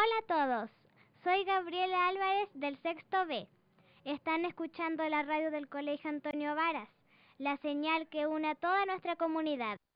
Hola a todos, soy Gabriela Álvarez del sexto B. Están escuchando la radio del Colegio Antonio Varas, la señal que une a toda nuestra comunidad.